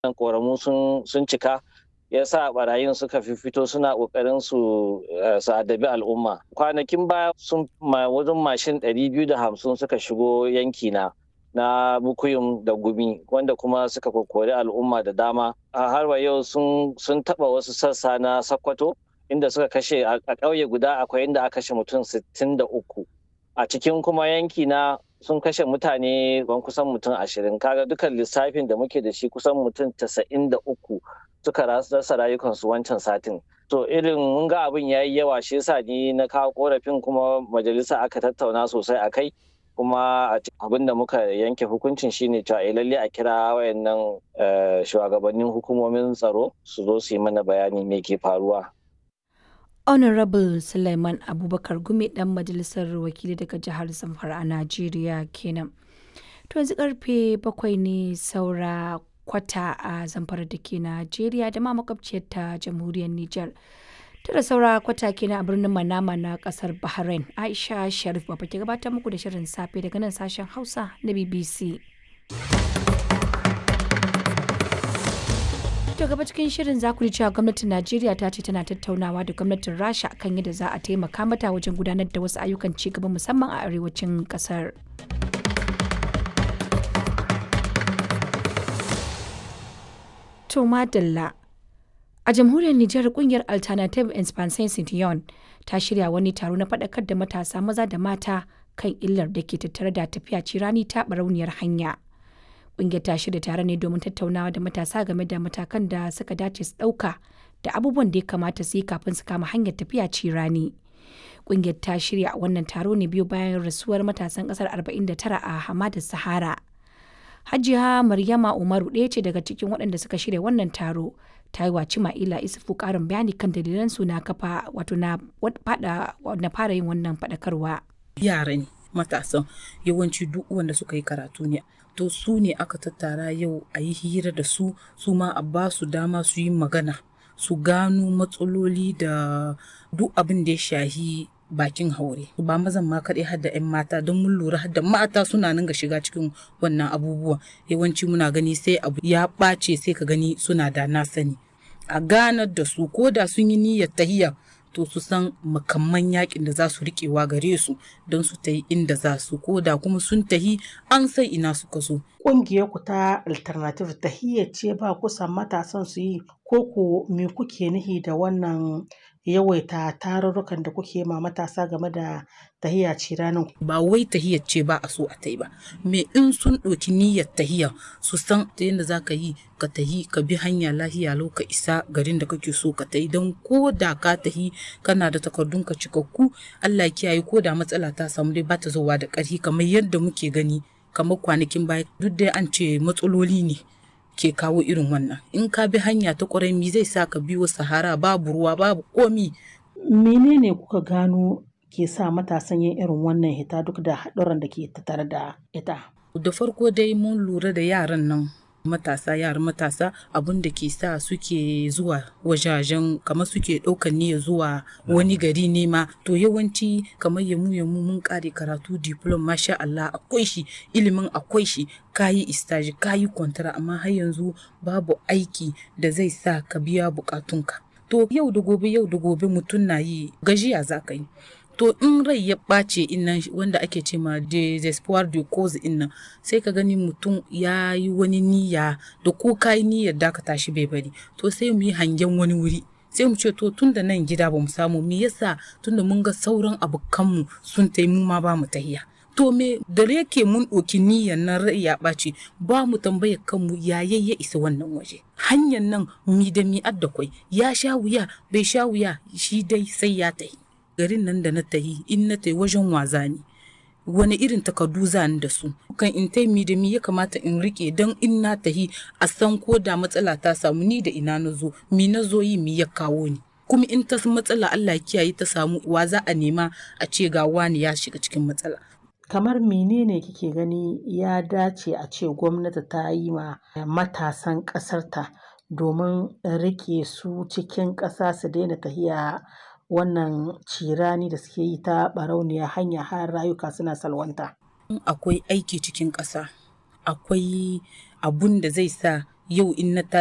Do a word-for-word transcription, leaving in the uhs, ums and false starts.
ƙoramu sun sun cika ya sa barayin suka fito suna ƙoƙarin su su addabi al'umma. Kwanakin baya sun ma wajen mashin ɗari biyu da hamsin suka shigo yanki na na Bukuyum da Gumi wanda kuma suka kokkori al'umma da dama. A har wa yau sun sun taɓa wasu sassa na Sokoto inda suka kashe a ƙauye guda akwai inda aka kashe mutum sittin da uku. A cikin kuma yanki na sun kashe mutane ban kusan mutum ashirin. Kaga dukan lissafin da muke da shi kusan mutum casa'in da uku suka rasa rayukansu wancan satin. To irin mun ga abin ya yi yawa shi yasa ni na kawo korafin kuma majalisa aka tattauna sosai a kai. Kuma abin da muka yanke hukuncin shine cewa eh lalle a kira wayannan shugabannin hukumomin tsaro su zo su yi mana bayani me ke faruwa. Honorable Suleiman Abubakar Gumi dan majalisar wakili daga jihar Zamfara a Najeriya kenan. To yanzu karfe bakwai ne saura kwata a Zamfara da ke Najeriya da ma makwabciyar ta jamhuriyar Nijar. Tara saura kwata kenan a birnin Manama na kasar Bahrain. Aisha Sharif ba ke gabatar muku da shirin safe daga nan sashen Hausa na B B C. To gaba cikin shirin za ku ji cewa gwamnatin Najeriya ta ce tana tattaunawa da gwamnatin Rasha kan yadda za a taimaka mata wajen gudanar da wasu ayyukan ci gaba musamman a arewacin kasar. To madalla. A jamhuriyar Nijar kungiyar Alternative Expansion Citiyon ta shirya wani taro na faɗakar da matasa maza da mata kan illar da ke tattare da tafiya cirani ta barauniyar hanya. Kungiyar ta shirya tare ne domin tattaunawa da matasa game da matakan da suka dace su ɗauka da abubuwan da ya kamata su yi kafin su kama hanyar tafiya cirani. Kungiyar ta shirya wannan taro ne biyu bayan rasuwar matasan ƙasar arba'in da tara a Hamadar Sahara. Hajiya Maryama Umaru ɗaya ce daga cikin waɗanda suka shirya wannan taro. Ta yi wa Cima'ila Isufu ƙarin bayani kan dalilan su na kafa wato na fara yin wannan faɗakarwa. Yara ne matasan yawanci duk wanda suka yi karatu ne. To su ne aka tattara yau a yi hira da su su ma a ba su dama su yi magana su gano matsaloli da duk abin da ya shahi bakin haure ba mazan ma kaɗai har da 'yan mata don mun lura har da mata suna nan ga shiga cikin wannan abubuwa yawanci muna gani sai abu ya ɓace sai ka gani suna da na sani a ganar da su ko da sun yi niyyar tahiya to su san makamman yakin da za su riƙewa gare su don su tahi inda za su ko da kuma sun tahi an sai ina suka zo. Ƙungiyar ku ta Alternative tahiyya ce ba kusan matasan su yi ko ku me kuke nihi da wannan yawaita tarurrukan da kuke ma matasa game da tahiya ce ranar? Ba wai tahiyar ce ba a so a tai ba. Me in sun ɗauki niyyar tahiya su san ta yadda za ka yi ka tahi ka bi hanya lahiya lau ka isa garin da kake so ka tahi don ko da ka tahi kana da takardun ka cikakku Allah kiyaye ko da matsala ta samu dai ba ta zowa da ƙarfi kamar yadda muke gani kamar kwanakin baya duk dai an ce matsaloli ne ke kawo irin wannan in ka bi hanya ta ƙwarai mi zai sa ka biyo sahara babu ruwa babu komi. Menene kuka gano ke sa matasan yin irin wannan hita duk da haɗuran da ke tattare da ita? Da farko dai mun lura da yaran nan matasa yaran matasa abun da ke sa suke zuwa wajajen kamar suke ɗaukar niyya zuwa wani gari ne ma to yawanci kamar yamu yamu mun kare karatu diploma masha Allah akwai shi ilimin akwai shi kayi istaji kayi kwantara amma har yanzu babu aiki da zai sa ka biya bukatunka to yau da gobe yau da gobe mutum na yi gajiya za ka yi to in rai ya ɓace innan wanda ake ce ma desespoir de cause innan sai ka gani mutum ya yi wani niyya da ko ka yi niyyar da ka tashi bai bari to sai mu yi hangen wani wuri sai mu ce to tun da nan gida ba mu samu me yasa tun da mun ga sauran abokanmu sun tai mu ma ba mu tahiya to me da yake mun ɗauki niyyar nan rai ya ɓace ba mu tambayar kanmu ya ya isa wannan waje hanyar nan mi da mi adda kwai ya sha wuya bai sha wuya shi dai sai ya tahi garin nan da na tahi in na tahi wajen waza ne wani irin takardu zani da su kan in tai mi da mi ya kamata in rike don in na tahi a san ko da matsala ta samu ni da ina na zo mi na zo yi mi ya kawo ni kuma in ta matsala Allah kiyaye ta samu wa za a nema a ce ga wani ya shiga cikin matsala. Kamar menene kike gani ya dace a ce gwamnati ta yi ma matasan ƙasarta domin rike su cikin ƙasa su daina tahiya wannan cirani da suke yi ta barauniya hanya har rayuka suna salwanta. Akwai aiki cikin ƙasa, akwai abun da zai sa yau in na tashi